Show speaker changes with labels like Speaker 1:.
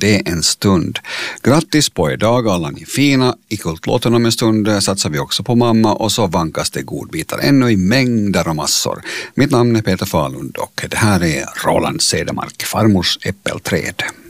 Speaker 1: det en stund. Grattis på er dag alla ni fina. I kultlåten om en stund satsar vi också på mamma och så vankas det godbitar ännu i mängder och massor. Mitt namn är Peter Falund och det här är Roland Cedermark, farmors äppelträd.